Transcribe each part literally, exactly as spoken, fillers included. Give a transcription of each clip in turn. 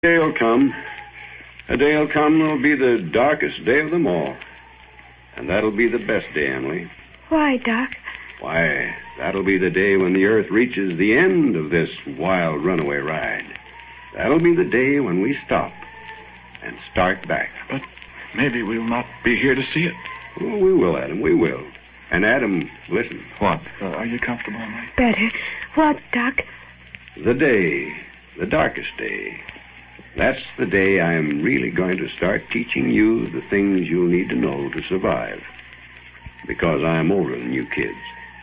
day will come. A day will come that'll be the darkest day of them all. And that'll be the best day, Emily. Why, Doc? Why, that'll be the day when the Earth reaches the end of this wild runaway ride. That'll be the day when we stop and start back. But maybe we'll not be here to see it. Oh, we will, Adam, we will. And Adam, listen. What? Uh, are you comfortable, Emily? Better. What, Doc? The day, the darkest day. That's the day I'm really going to start teaching you the things you'll need to know to survive. Because I'm older than you kids.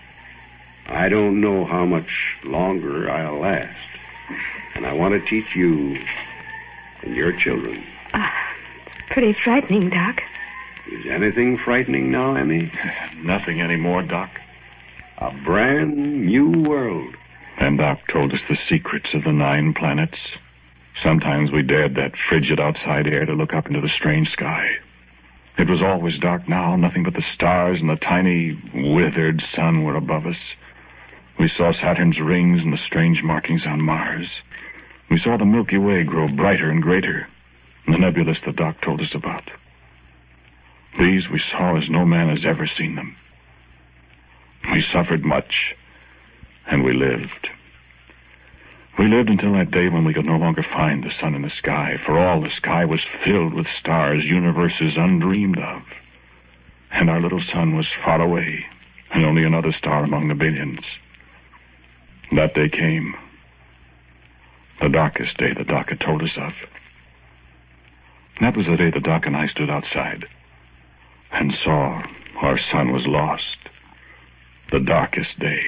I don't know how much longer I'll last. And I want to teach you and your children. Uh, it's pretty frightening, Doc. Is anything frightening now, Emmy? Nothing anymore, Doc. A brand new world. And Doc told us the secrets of the nine planets. Sometimes we dared that frigid outside air to look up into the strange sky. It was always dark now. Nothing but the stars and the tiny, withered sun were above us. We saw Saturn's rings and the strange markings on Mars. We saw the Milky Way grow brighter and greater, and the nebulous the Doc told us about. These we saw as no man has ever seen them. We suffered much, and we lived. We lived until that day when we could no longer find the sun in the sky, for all the sky was filled with stars, universes undreamed of. And our little sun was far away, and only another star among the billions. That day came. The darkest day the Doc had told us of. That was the day the Doc and I stood outside and saw our sun was lost. The darkest day.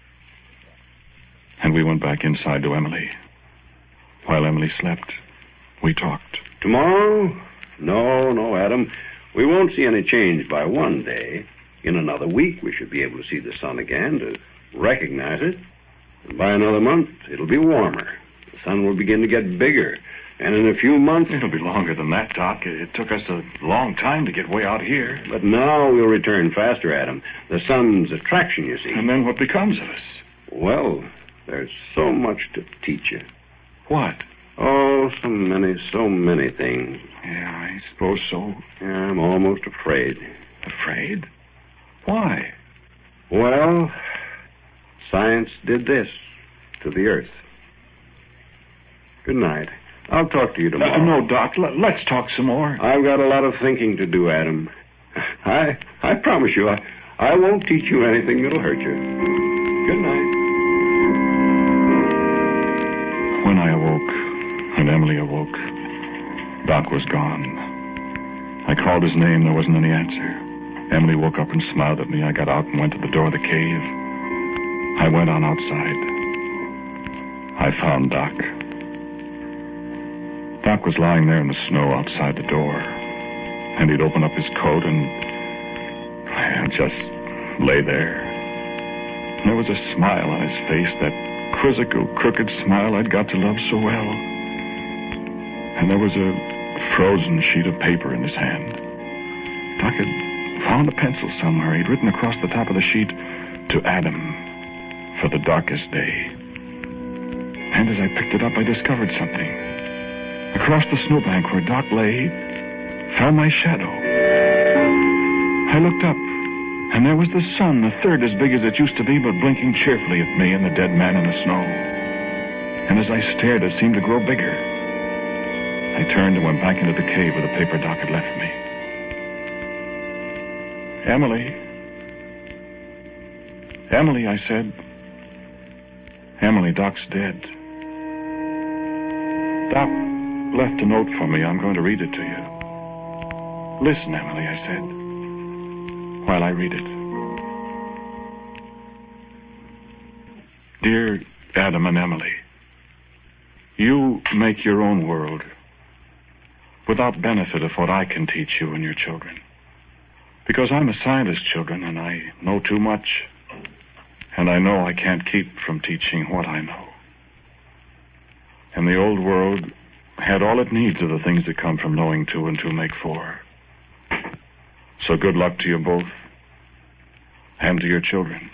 And we went back inside to Emily. While Emily slept, we talked. Tomorrow? No, no, Adam. We won't see any change by one day. In another week, we should be able to see the sun again, to recognize it. And by another month, it'll be warmer. The sun will begin to get bigger. And in a few months... It'll be longer than that, Doc. It took us a long time to get way out here. But now we'll return faster, Adam. The sun's attraction, you see. And then what becomes of us? Well, there's so much to teach you. What? Oh, so many, so many things. Yeah, I suppose so. Yeah, I'm almost afraid. Afraid? Why? Well, science did this to the Earth. Good night. I'll talk to you tomorrow. Uh, no, Doc, l- let's talk some more. I've got a lot of thinking to do, Adam. I I promise you, I, I won't teach you anything that'll hurt you. Good night. When I awoke, and Emily awoke, Doc was gone. I called his name. There wasn't any answer. Emily woke up and smiled at me. I got out and went to the door of the cave. I went on outside. I found Doc. Doc was lying there in the snow outside the door. And he'd opened up his coat and well, just lay there. And there was a smile on his face, that quizzical, crooked smile I'd got to love so well. And there was a frozen sheet of paper in his hand. Doc had found a pencil somewhere. He'd written across the top of the sheet, "To Adam, for the darkest day." And as I picked it up, I discovered something. Across the snowbank where Doc lay, fell my shadow. I looked up, and there was the sun, a third as big as it used to be, but blinking cheerfully at me and the dead man in the snow. And as I stared, it seemed to grow bigger. I turned and went back into the cave where the paper Doc had left me. Emily. Emily, I said. Emily, Doc's dead. Doc left a note for me. I'm going to read it to you. Listen, Emily, I said, while I read it. Dear Adam and Emily, you make your own world without benefit of what I can teach you and your children. Because I'm a scientist, children, and I know too much. And I know I can't keep from teaching what I know. And the old world had all it needs of the things that come from knowing two and two make four. So good luck to you both, and to your children.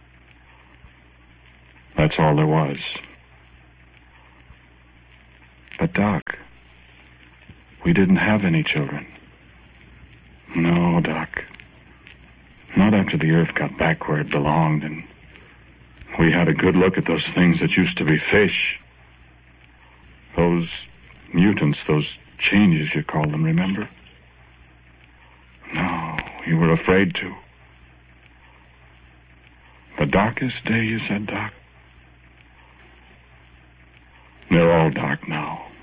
That's all there was. But, Doc, we didn't have any children. No, Doc. Not after the Earth got back where it belonged, and we had a good look at those things that used to be fish. Those mutants, those changes you called them, remember? No, you were afraid to. The darkest day, you said, Doc? They're all dark now.